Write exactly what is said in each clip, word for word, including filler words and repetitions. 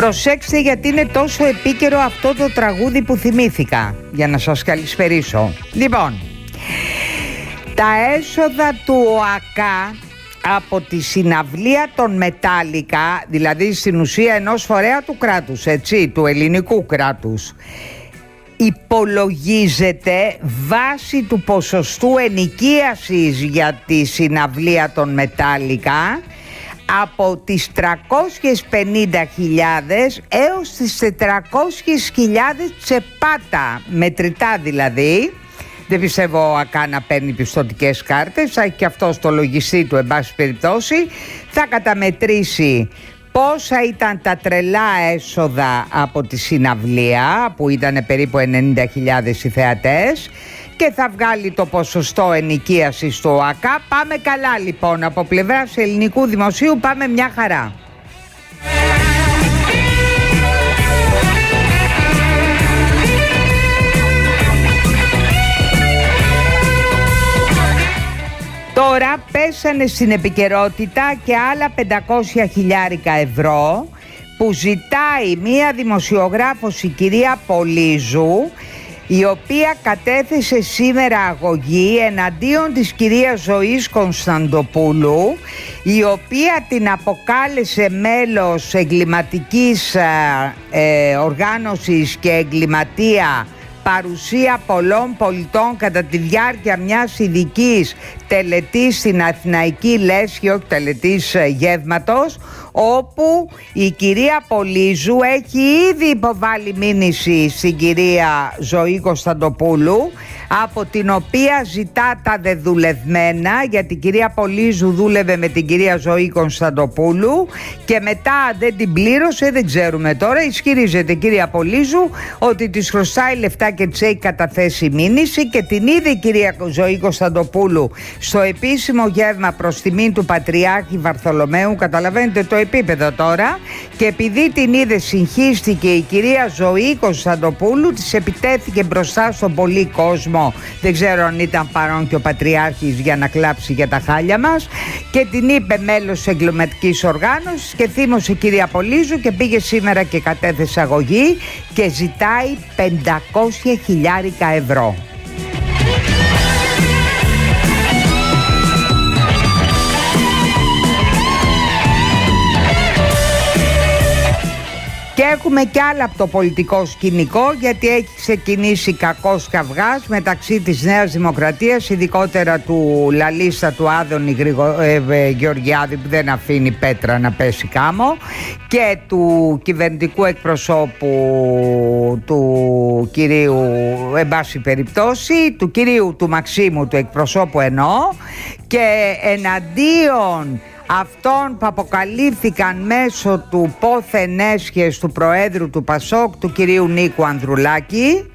Προσέξτε γιατί είναι τόσο επίκαιρο αυτό το τραγούδι που θυμήθηκα, για να σας καλησπερίσω. Λοιπόν, τα έσοδα του ΟΑΚΑ από τη συναυλία των Μετάλλικα, δηλαδή στην ουσία ενός φορέα του κράτους, έτσι, του ελληνικού κράτους, υπολογίζεται βάσει του ποσοστού ενοικίασης για τη συναυλία των Μετάλλικα από τις τριακόσιες πενήντα χιλιάδες έως τις τετρακόσιες χιλιάδες τσεπάτα, μετρητά δηλαδή. Δεν πιστεύω ο ΑΚΑ να παίρνει πιστωτικές κάρτες, θα έχει και αυτό στο λογιστή του, εν πάση περιπτώσει. Θα καταμετρήσει πόσα ήταν τα τρελά έσοδα από τη συναυλία, που ήταν περίπου ενενήντα χιλιάδες οι θεατές, και θα βγάλει το ποσοστό ενοικίασης του ΟΑΚΑ. Πάμε καλά λοιπόν, από πλευράς ελληνικού δημοσίου πάμε μια χαρά. Τώρα πέσανε στην επικαιρότητα και άλλα πεντακόσια χιλιάρικα ευρώ που ζητάει μία δημοσιογράφος, η κυρία Πολύζου, η οποία κατέθεσε σήμερα αγωγή εναντίον της κυρίας Ζωής Κωνσταντοπούλου, η οποία την αποκάλεσε μέλος εγκληματικής ε, οργάνωσης και εγκληματία παρουσία πολλών πολιτών κατά τη διάρκεια μιας ειδικής τελετής στην Αθηναϊκή Λέσχη, όχι τελετής γεύματος, όπου η κυρία Πολύζου έχει ήδη υποβάλει μήνυση στην κυρία Ζωή Κωνσταντοπούλου, από την οποία ζητά τα δεδουλευμένα, γιατί η κυρία Πολύζου δούλευε με την κυρία Ζωή Κωνσταντοπούλου και μετά δεν την πλήρωσε, δεν ξέρουμε τώρα. Ισχυρίζεται η κυρία Πολύζου ότι της χρωστάει λεφτά και της έχει καταθέσει μήνυση, και την είδε η κυρία Ζωή Κωνσταντοπούλου στο επίσημο γεύμα προς τιμήν του Πατριάρχη Βαρθολομαίου. Καταλαβαίνετε το επίπεδο τώρα. Και επειδή την είδε, συγχύστηκε η κυρία Ζωή Κωνσταντοπούλου, της επιτέθηκε μπροστά στον πολύ κόσμο. Δεν ξέρω αν ήταν παρόν και ο Πατριάρχης για να κλάψει για τα χάλια μας, και την είπε μέλος της εγκληματικής οργάνωσης, και θύμωσε η κυρία Πολύζου και πήγε σήμερα και κατέθεσε αγωγή και ζητάει πεντακόσια χιλιάρικα ευρώ. Και έχουμε κι άλλα από το πολιτικό σκηνικό, γιατί έχει ξεκινήσει κακός καυγάς μεταξύ της Νέας Δημοκρατίας, ειδικότερα του λαλίστα του Άδωνη Γρηγο... ε, ε, Γεωργιάδη, που δεν αφήνει πέτρα να πέσει κάμω, και του κυβερνητικού εκπροσώπου του κυρίου, εν πάση περιπτώσει, του κυρίου του Μαξίμου, του εκπροσώπου εννοώ, και εναντίον αυτών που αποκαλύφθηκαν μέσω του πόθεν έσχες του Προέδρου του Πασόκ, του κυρίου Νίκου Ανδρουλάκη,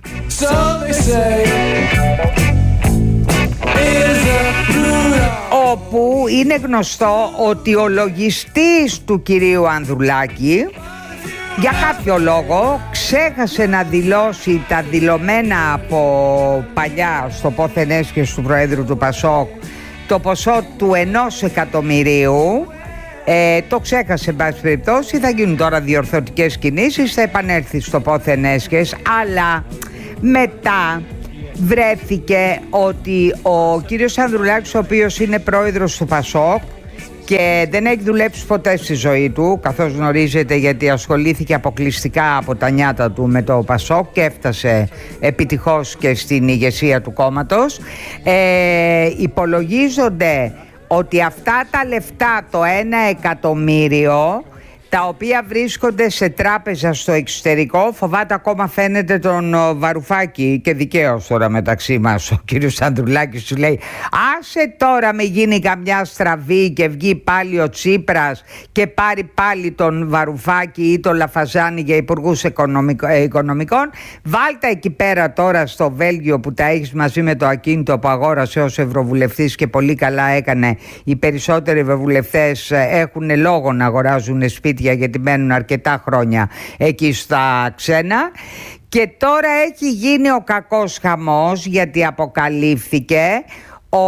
όπου είναι γνωστό ότι ο λογιστής του κυρίου Ανδρουλάκη για κάποιο λόγο ξέχασε να δηλώσει τα δηλωμένα από παλιά στο πόθεν έσχες του Προέδρου του Πασόκ, το ποσό του ενός εκατομμυρίου. Ε, το ξέχασε, εν πάση περιπτώσει. Θα γίνουν τώρα διορθωτικές κινήσεις, θα επανέλθει στο πόθεν έσχες, αλλά μετά βρέθηκε ότι ο κύριος Ανδρουλάκης, ο οποίος είναι πρόεδρος του Πασόκ και δεν έχει δουλέψει ποτέ στη ζωή του, καθώς γνωρίζετε, γιατί ασχολήθηκε αποκλειστικά από τα νιάτα του με το Πασόκ και έφτασε επιτυχώς και στην ηγεσία του κόμματος, ε, υπολογίζονται ότι αυτά τα λεφτά, το ένα εκατομμύριο, τα οποία βρίσκονται σε τράπεζα στο εξωτερικό, φοβάται ακόμα φαίνεται τον Βαρουφάκη, και δικαίως τώρα μεταξύ μας ο κύριος Ανδρουλάκης του λέει άσε τώρα με γίνει καμιά στραβή και βγει πάλι ο Τσίπρας και πάρει πάλι τον Βαρουφάκη ή τον Λαφαζάνη για υπουργούς οικονομικών, βάλτε εκεί πέρα τώρα στο Βέλγιο που τα έχεις μαζί με το ακίνητο που αγόρασε ως ευρωβουλευτής, και πολύ καλά έκανε. Οι περισσότεροι ευρωβουλευτές έχουν λόγο να αγοράζουν σπίτι γιατί μένουν αρκετά χρόνια εκεί στα ξένα. Και τώρα έχει γίνει ο κακός χαμός, γιατί αποκαλύφθηκε ότι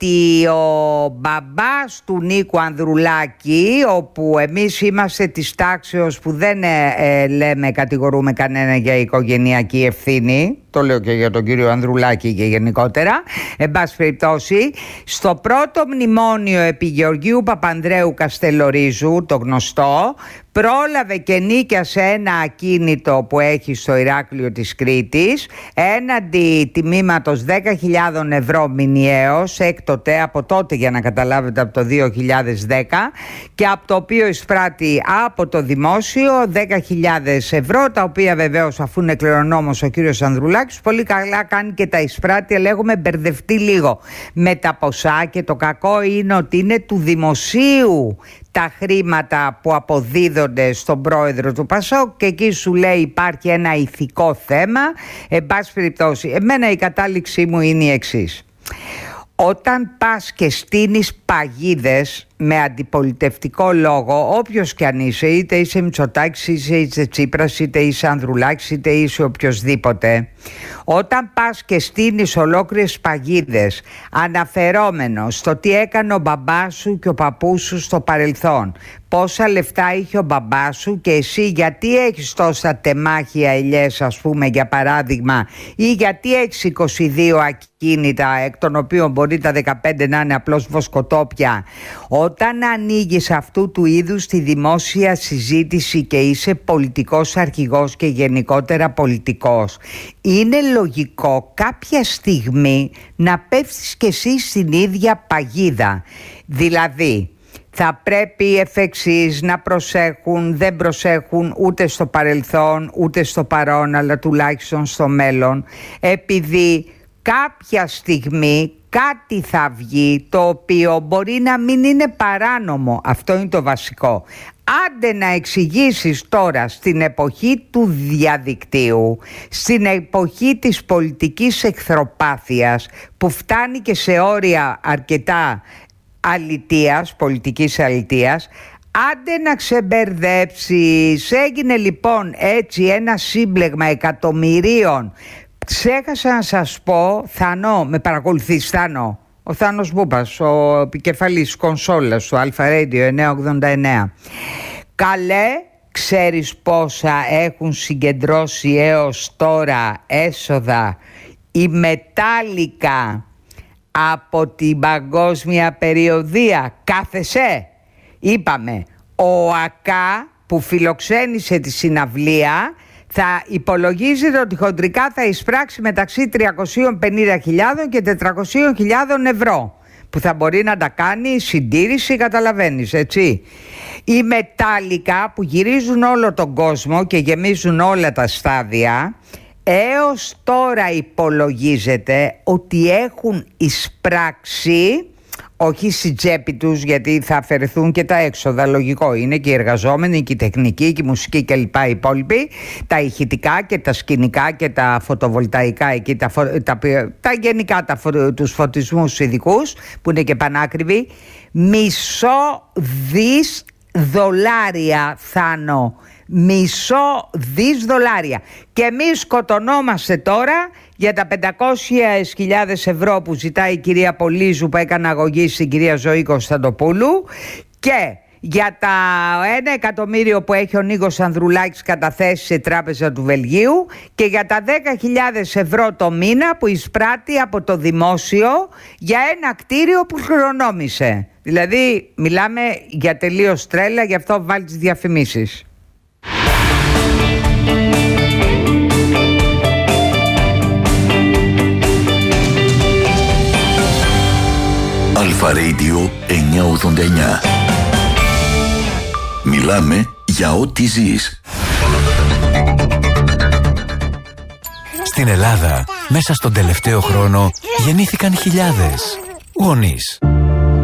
ότι ο μπαμπάς του Νίκου Ανδρουλάκη, όπου εμείς είμαστε της τάξεως που δεν ε, ε, λέμε, κατηγορούμε κανένα για οικογενειακή ευθύνη, το λέω και για τον κύριο Ανδρουλάκη και γενικότερα, εν πάση περιπτώσει, στο πρώτο μνημόνιο επί Γεωργίου Παπανδρέου Καστελορίζου, το γνωστό, πρόλαβε και νίκιασε ένα ακίνητο που έχει στο Ηράκλειο της Κρήτης έναντι τιμήματος δέκα χιλιάδες ευρώ μηνιαίως, έκτοτε, από τότε για να καταλάβετε, από το δύο χιλιάδες δέκα, και από το οποίο εισπράττει από το δημόσιο δέκα χιλιάδες ευρώ, τα οποία βεβαίως, αφού είναι κληρονόμος ο κύριος Ανδρουλάκης, πολύ καλά κάνει και τα εισπράττει, αλλά έχουμε μπερδευτεί λίγο με τα ποσά, και το κακό είναι ότι είναι του δημοσίου τα χρήματα που αποδίδονται στον πρόεδρο του ΠΑΣΟΚ, και εκεί σου λέει υπάρχει ένα ηθικό θέμα. Εν πάση περιπτώσει, εμένα η κατάληξή μου είναι η εξής: όταν πας και στείνεις παγίδες με αντιπολιτευτικό λόγο, όποιος κι αν είσαι, είτε είσαι Μητσοτάκης, είτε είσαι Τσίπρας, είτε είσαι Ανδρουλάκης, είτε είσαι οποιοσδήποτε, όταν πας και στείνεις ολόκληρες παγίδες αναφερόμενο στο τι έκανε ο μπαμπάς σου και ο παππούς σου στο παρελθόν, πόσα λεφτά είχε ο μπαμπάς σου και εσύ γιατί έχεις τόσα τεμάχια ελιές, ας πούμε, για παράδειγμα, ή γιατί έχεις είκοσι δύο ακίνητα, εκ των οποίων μπορεί τα δεκαπέντε να είναι απλώς βοσκοτόπια, όταν ανοίγεις αυτού του είδους τη δημόσια συζήτηση και είσαι πολιτικός αρχηγός και γενικότερα πολιτικός, είναι λογικό κάποια στιγμή να πέφτεις κι εσύ στην ίδια παγίδα. Δηλαδή, θα πρέπει εφ' εξής να προσέχουν, δεν προσέχουν ούτε στο παρελθόν ούτε στο παρόν, αλλά τουλάχιστον στο μέλλον, επειδή κάποια στιγμή κάτι θα βγει το οποίο μπορεί να μην είναι παράνομο. Αυτό είναι το βασικό. Άντε να εξηγήσεις τώρα, στην εποχή του διαδικτύου, στην εποχή της πολιτικής εχθροπάθειας, που φτάνει και σε όρια αρκετά αλητείας, πολιτικής αλητείας, άντε να ξεμπερδέψεις. Έγινε λοιπόν έτσι ένα σύμπλεγμα εκατομμυρίων. Ξέχασα να σας πω, Θανό, με παρακολουθείς Θάνο? Ο Θάνος Μπούπας, ο επικεφαλής κονσόλας του Αλφα Radio εννιακόσια ογδόντα εννέα. Καλέ, ξέρεις πόσα έχουν συγκεντρώσει έως τώρα έσοδα η Μετάλλικα από την παγκόσμια περιοδία? Κάθεσαι? Είπαμε, ο ΑΚΑ που φιλοξένησε τη συναυλία θα υπολογίζεται ότι χοντρικά θα εισπράξει μεταξύ τριακόσιες πενήντα χιλιάδες και τετρακόσιες χιλιάδες ευρώ, που θα μπορεί να τα κάνει συντήρηση, καταλαβαίνεις, έτσι. Οι Μετάλλικα που γυρίζουν όλο τον κόσμο και γεμίζουν όλα τα στάδια, έως τώρα υπολογίζεται ότι έχουν εισπράξει, όχι στην τσέπη τους, γιατί θα αφαιρεθούν και τα έξοδα, λογικό είναι, και οι εργαζόμενοι και η τεχνική και η μουσική και λοιπά, οι υπόλοιποι, τα ηχητικά και τα σκηνικά και τα φωτοβολταϊκά εκεί, τα, φω... τα... τα γενικά τα φω... τους φωτισμούς ειδικούς που είναι και πανάκριβοι. Μισό δις δολάρια, Θάνο, μισό δις δολάρια, και εμείς σκοτωνόμαστε τώρα για τα πεντακόσιες χιλιάδες ευρώ που ζητάει η κυρία Πολύζου, που έκανε αγωγή στην κυρία Ζωή Κωνσταντοπούλου, και για τα ένα εκατομμύριο που έχει ο Νίκος Ανδρουλάκης καταθέσει σε τράπεζα του Βελγίου, και για τα δέκα χιλιάδες ευρώ το μήνα που εισπράττει από το δημόσιο για ένα κτίριο που χρονόμησε. Δηλαδή μιλάμε για τελείως τρέλα, γι' αυτό βάλει τις διαφημίσεις. Αλφα Radio εννιακόσια ογδόντα εννέα. Μιλάμε για ό,τι ζεις. Στην Ελλάδα, μέσα στον τελευταίο χρόνο, γεννήθηκαν χιλιάδες γονείς.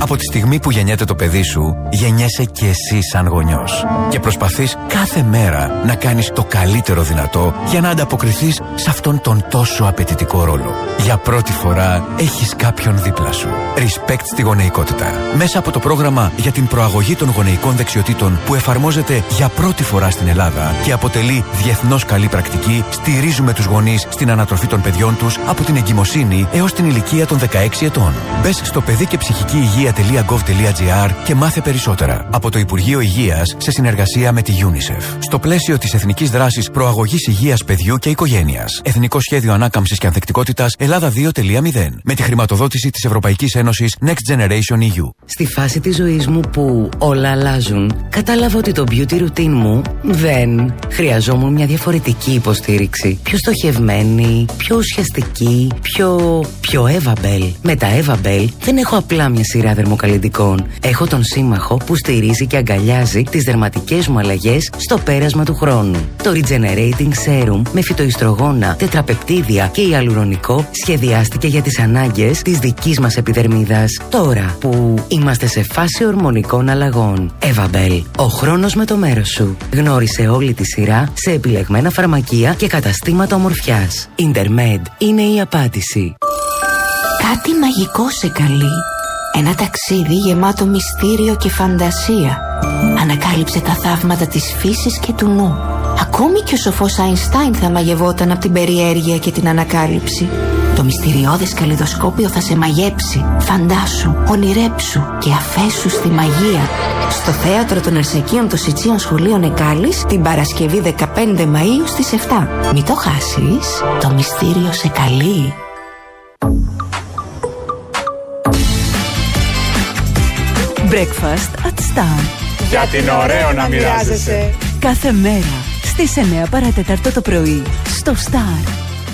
Από τη στιγμή που γεννιέται το παιδί σου, γεννιέσαι και εσύ σαν γονιός. Και προσπαθείς κάθε μέρα να κάνεις το καλύτερο δυνατό για να ανταποκριθείς σε αυτόν τον τόσο απαιτητικό ρόλο. Για πρώτη φορά έχεις κάποιον δίπλα σου. Respect στη γονεϊκότητα. Μέσα από το πρόγραμμα για την προαγωγή των γονεϊκών δεξιοτήτων που εφαρμόζεται για πρώτη φορά στην Ελλάδα και αποτελεί διεθνώς καλή πρακτική, στηρίζουμε τους γονείς στην ανατροφή των παιδιών τους από την εγκυμοσύνη έως την ηλικία των δεκαέξι ετών. Μπες στο παιδί και ψυχική υγεία τελεία gov τελεία gr και μάθε περισσότερα. Από το Υπουργείο Υγείας σε συνεργασία με τη UNICEF. Στο πλαίσιο της Εθνικής Δράσης Προαγωγής Υγείας Παιδιού και Οικογένειας. Εθνικό Σχέδιο Ανάκαμψης και Ανθεκτικότητας Ελλάδα δύο τελεία μηδέν. Με τη χρηματοδότηση της Ευρωπαϊκής Ένωσης Next Generation ι γιου. Στη φάση της ζωής μου που όλα αλλάζουν, κατάλαβα ότι το beauty routine μου δεν χρειαζόμουν μια διαφορετική υποστήριξη. Πιο στοχευμένη, πιο ουσιαστική, πιο... πιο Evabel. Με τα Evabel δεν έχω απλά μια σειρά δερμοκαλλυντικών. Έχω τον σύμμαχο που στηρίζει και αγκαλιάζει τις δερματικές μου αλλαγές στο πέρασμα του χρόνου. Το Regenerating Serum με φυτοϊστρογόνα, τετραπεπτίδια και ιαλουρονικό σχεδιάστηκε για τις ανάγκες της δικής μας επιδερμίδας. Τώρα που είμαστε σε φάση ορμονικών αλλαγών. Evabel. Ο χρόνος με το μέρος σου. Γνώρισε όλη τη σειρά σε επιλεγμένα φαρμακεία και καταστήματα ομορφιάς. Intermed είναι η απάντηση. Κάτι μαγικό σε καλεί. Ένα ταξίδι γεμάτο μυστήριο και φαντασία. Ανακάλυψε τα θαύματα της φύσης και του νου. Ακόμη και ο σοφός Αϊνστάιν θα μαγευόταν από την περιέργεια και την ανακάλυψη. Το μυστηριώδες καλλιδοσκόπιο θα σε μαγέψει. Φαντάσου, ονειρέψου και αφέσου στη μαγεία. Στο θέατρο των Αρσεκίων των Σιτσίων Σχολείων Εκάλης την Παρασκευή δεκαπέντε Μαΐου στις επτά. Μην το χάσεις, το μυστήριο σε καλεί. Breakfast at Star. Γιατί είναι ωραίο να μοιράζεσαι. Κάθε μέρα στις εννιά παρά τέταρτο το πρωί στο Star.